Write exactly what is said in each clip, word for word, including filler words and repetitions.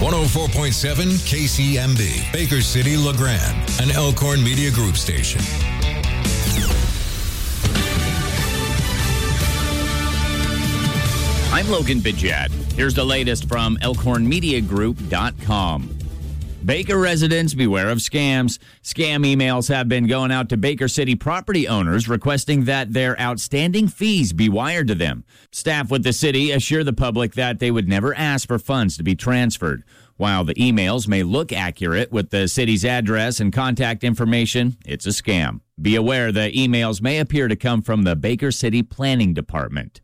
one oh four point seven K C M B, Baker City, LeGrand, an Elkhorn Media Group station. I'm Logan Bidget. Here's the latest from Elkhorn Media Group dot com. Baker residents, beware of scams. Scam emails have been going out to Baker City property owners requesting that their outstanding fees be wired to them. Staff with the city assure the public that they would never ask for funds to be transferred. While the emails may look accurate with the city's address and contact information, it's a scam. Be aware the emails may appear to come from the Baker City Planning Department.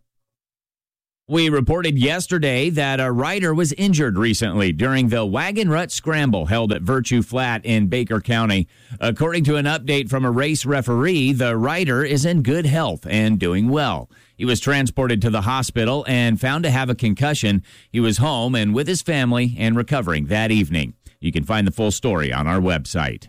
We reported yesterday that a rider was injured recently during the Wagon Rut Scramble held at Virtue Flat in Baker County. According to an update from a race referee, the rider is in good health and doing well. He was transported to the hospital and found to have a concussion. He was home and with his family and recovering that evening. You can find the full story on our website.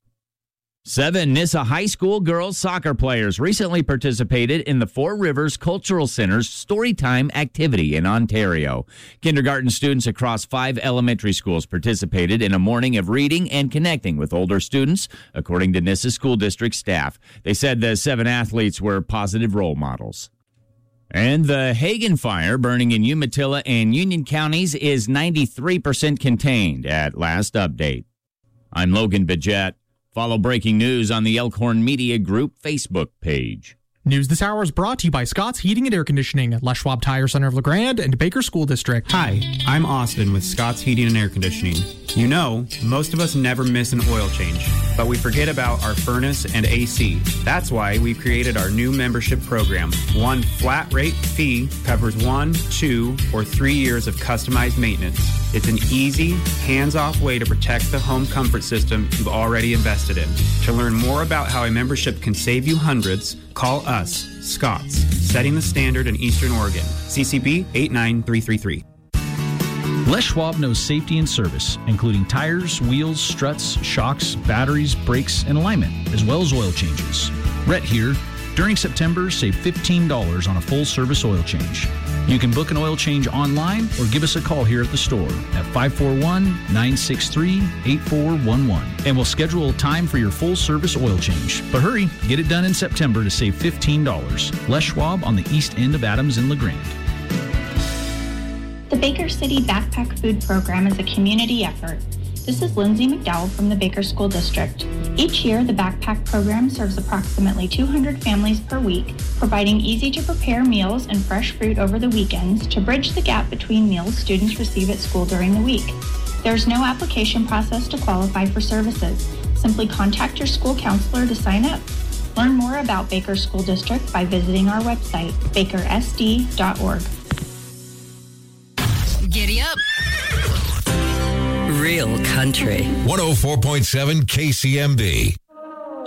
Seven Nissa High School girls soccer players recently participated in the Four Rivers Cultural Center's Storytime activity in Ontario. Kindergarten students across five elementary schools participated in a morning of reading and connecting with older students, according to Nissa School District staff. They said the seven athletes were positive role models. And the Hagen fire burning in Umatilla and Union counties is ninety-three percent contained at last update. I'm Logan Bidget. Follow breaking news on the Elkhorn Media Group Facebook page. News this hour is brought to you by Scott's Heating and Air Conditioning, Les Schwab Tire Center of LeGrand, and Baker School District. Hi, I'm Austin with Scott's Heating and Air Conditioning. You know, most of us never miss an oil change, but we forget about our furnace and A C. That's why we've created our new membership program. One flat rate fee covers one, two, or three years of customized maintenance. It's an easy, hands-off way to protect the home comfort system you've already invested in. To learn more about how a membership can save you hundreds, call us, Scott's, setting the standard in Eastern Oregon. C C B eight nine three three three. Les Schwab knows safety and service, including tires, wheels, struts, shocks, batteries, brakes, and alignment, as well as oil changes. Rhett here. During September, save fifteen dollars on a full-service oil change. You can book an oil change online or give us a call here at the store at five four one, nine six three, eight four one one. And we'll schedule a time for your full-service oil change. But hurry, get it done in September to save fifteen dollars. Les Schwab on the east end of Adams in LeGrand. The Baker City Backpack Food Program is a community effort. This is Lindsay McDowell from the Baker School District. Each year, the Backpack Program serves approximately two hundred families per week, providing easy-to-prepare meals and fresh fruit over the weekends to bridge the gap between meals students receive at school during the week. There's no application process to qualify for services. Simply contact your school counselor to sign up. Learn more about Baker School District by visiting our website, baker s d dot org. Giddy up. Real country. one oh four point seven K C M B.